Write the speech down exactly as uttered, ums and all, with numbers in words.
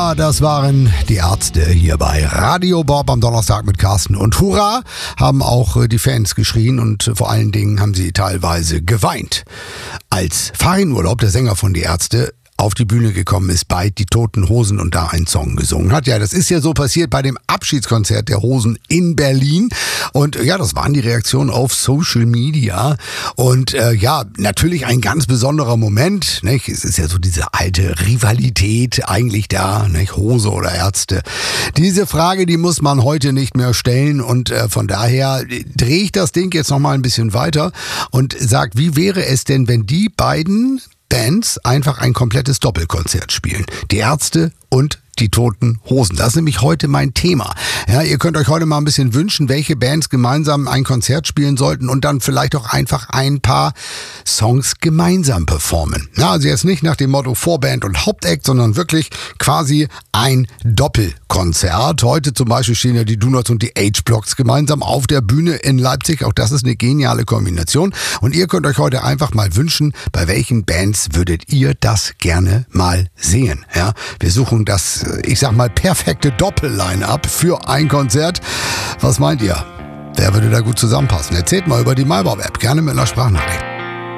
Ja, das waren die Ärzte hier bei Radio Bob am Donnerstag mit Carsten. Und hurra, haben auch die Fans geschrien und vor allen Dingen haben sie teilweise geweint. Als Farin Urlaub, der Sänger von Die Ärzte, auf die Bühne gekommen ist bei Die Toten Hosen und da einen Song gesungen hat. Ja, das ist ja so passiert bei dem Abschiedskonzert der Hosen in Berlin. Und ja, das waren die Reaktionen auf Social Media. Und äh, ja, natürlich ein ganz besonderer Moment. Nicht? Es ist ja so diese alte Rivalität eigentlich da, nicht? Hose oder Ärzte. Diese Frage, die muss man heute nicht mehr stellen. Und äh, von daher drehe ich das Ding jetzt nochmal ein bisschen weiter und sage, wie wäre es denn, wenn die beiden Bands einfach ein komplettes Doppelkonzert spielen? Die Ärzte und die Toten Hosen. Das ist nämlich heute mein Thema. Ja, ihr könnt euch heute mal ein bisschen wünschen, welche Bands gemeinsam ein Konzert spielen sollten und dann vielleicht auch einfach ein paar Songs gemeinsam performen. Ja, also jetzt nicht nach dem Motto Vorband und Hauptact, sondern wirklich quasi ein Doppelkonzert. Heute zum Beispiel stehen ja die Donuts und die H-Blocks gemeinsam auf der Bühne in Leipzig. Auch das ist eine geniale Kombination. Und ihr könnt euch heute einfach mal wünschen, bei welchen Bands würdet ihr das gerne mal sehen. Ja, wir suchen das, ich sag mal, perfekte Doppel-Line-Up für ein Konzert. Was meint ihr? Wer würde da gut zusammenpassen? Erzählt mal über die MyBob-App, gerne mit einer Sprachnachricht.